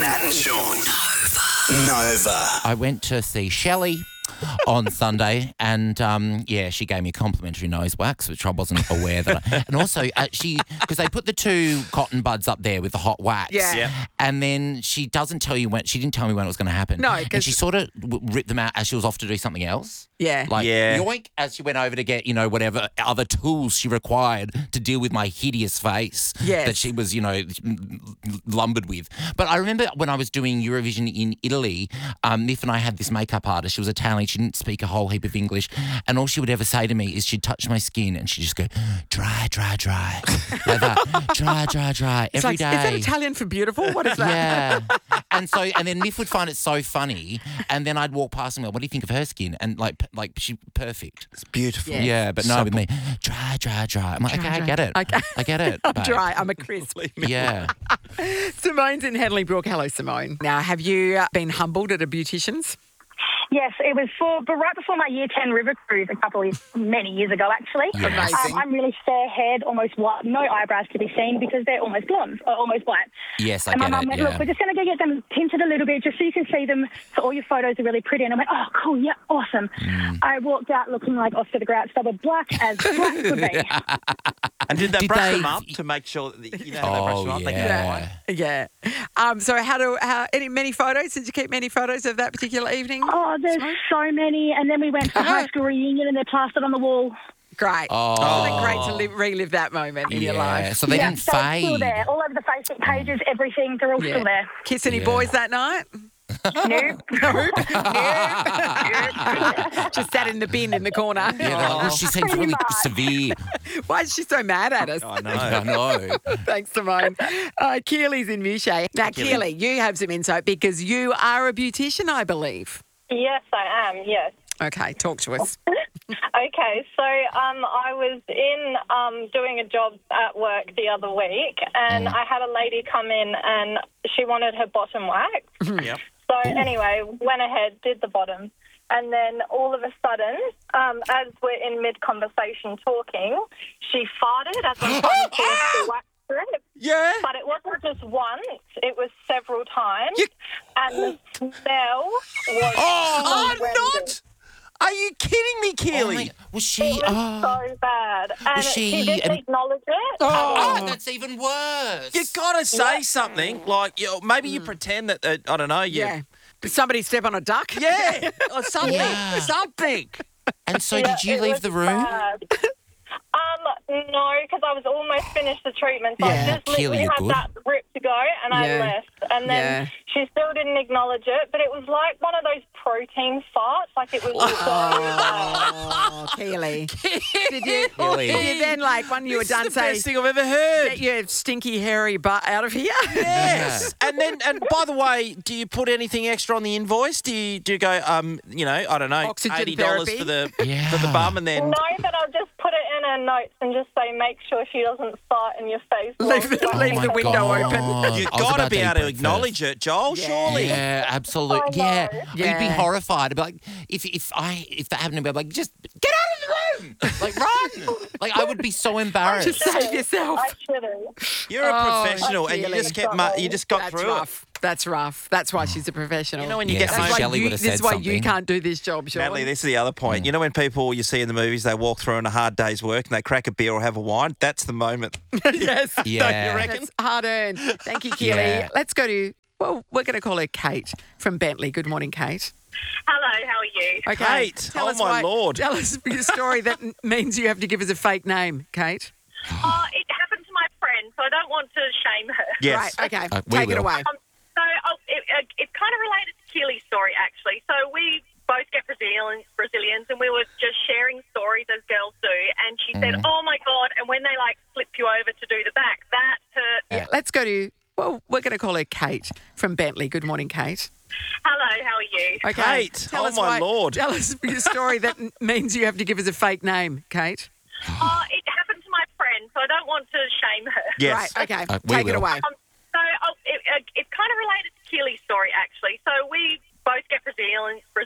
Nat and Sean. Nova. I went to see Shelley on Sunday, and she gave me a complimentary nose wax, which I wasn't aware that. And also, because they put the two cotton buds up there with the hot wax, and then she doesn't tell you when. She didn't tell me when it was going to happen. No, and she sort of ripped them out as she was off to do something else. Yoink, as she went over to get, whatever other tools she required to deal with my hideous face that she was, lumbered with. But I remember when I was doing Eurovision in Italy, Miff and I had this makeup artist. She was Italian. She didn't speak a whole heap of English. And all she would ever say to me is she'd touch my skin and she'd just go, dry, dry, dry. Like that. Dry, dry, dry. Every day. Is that Italian for beautiful? What is that? Yeah. And then Miff would find it so funny. And then I'd walk past and go, what do you think of her skin? And like she's perfect. It's beautiful. Yeah, but no, with me, dry, dry, dry. I'm like, okay, I get it. Okay. I get it. I'm dry. I'm a crisp. Yeah. Simone's in Henley Brook. Hello, Simone. Now, have you been humbled at a beautician's? Yes, it was but right before my Year 10 river cruise many years ago, actually. Yes. Amazing. I'm really fair-haired, almost white, no eyebrows to be seen because they're almost blonde, or almost white. Yes, I and get my mum it, went, yeah. look, we're just going to go get them tinted a little bit just so you can see them, so all your photos are really pretty. And I went, oh, cool, yeah, awesome. I walked out looking like Oscar the Grouch, double black as black could be. And did they Did brush they- them up to make sure that how they brush them up? They get it yeah. right? Yeah. So many photos? Did you keep many photos of that particular evening? Oh, there's so many. And then we went to the high school reunion and they're plastered on the wall. Great. Oh. Isn't it great to relive that moment in your life? So they didn't so it's still fade. there. All over the Facebook pages, everything, they're all still there. Kiss any boys that night? Nope. Just sat in the bin in the corner. Yeah, they're like, well, she seems Pretty really much. severe. Why is she so mad at us? I know. I know. Thanks, Simone. Keely's in Mushay. Now, Keely, you have some insight because you are a beautician, I believe. Yes, I am, yes. Okay, talk to us. Okay, so I was in doing a job at work the other week and I had a lady come in and she wanted her bottom wax. Yep. So anyway, went ahead, did the bottom. And then all of a sudden, as we're in mid-conversation talking, she farted as I'm trying to finish the wax strip. Yeah. But it wasn't just once, it was several times. And the smell was horrendous. Are you kidding me, Keely? Was she? It was so bad. And she didn't acknowledge it. Oh, that's even worse. You got to say something. Like, maybe you pretend that, I don't know. Yeah. Did somebody step on a duck? Yeah. Or something. Yeah. Something. And so Yeah, did you it leave was the room? bad. No, because I was almost finished the treatment. So Yeah. I just Keely, literally you're had good. that script to go and I Yeah. left. And then she still didn't acknowledge it, but it was like one of those protein farts. Like it was so bad. Oh, Keely. Did you Keely. then, like, when you were This done, is the say, best thing I've ever heard. get your stinky, hairy butt out of here? Yes. And by the way, do you put anything extra on the invoice? Do you go, I don't know, Oxygen $80 therapy? for the bum and then... No, but I'll just put it in her notes and just say, make sure she doesn't fart in your face. Leave the Oh window my open. God. You've I was got to about be eat able to breakfast. acknowledge it, Joel, surely. Yeah, absolutely. I know. Yeah. You'd be Yeah. horrified. I'd be like, if that happened to me, I'd be like, just get out of the room. Like, run. Like, I would be so embarrassed. Just save yourself. I shouldn't. You're a professional and you Keely. just you just got That's through rough. That's rough. That's why she's a professional. You know when you Yeah, get so home... That's why Shelley you, would have this said is why you something. can't do this job, Sean. Natalie, this is the other point. You know when people you see in the movies, they walk through on a hard day's work and they crack a beer or have a wine? That's the moment. Yes. Yeah. Don't you reckon? That's hard earned. Thank you, Keely. Yeah. Let's go to, well, we're going to call her Kate from Bentley. Good morning, Kate. Hello, how are you? Okay. Kate, oh my Lord. Tell us your story that means you have to give us a fake name, Kate. It happened to my friend, so I don't want to shame her. Yes. Right, okay. We Take it will. away. It's kind of related to Keely's story, actually. So we both get Brazilians, and we were just sharing stories as girls do. And she said, "Oh my God!" And when they flip you over to do the back, that hurt. Yeah. Let's go to, well, we're going to call her Kate from Bentley. Good morning, Kate. Hello, how are you? Okay. Kate, oh my Lord. Tell us your story that means you have to give us a fake name, Kate. It happened to my friend, so I don't want to shame her. Yes. Right, okay. We Take it will. away.